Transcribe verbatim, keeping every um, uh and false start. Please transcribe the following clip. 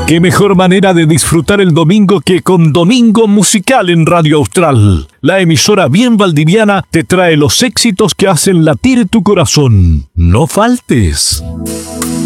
Qué mejor manera de disfrutar el domingo que con Domingo Musical en Radio Austral. La emisora bien valdiviana te trae los éxitos que hacen latir tu corazón. No faltes.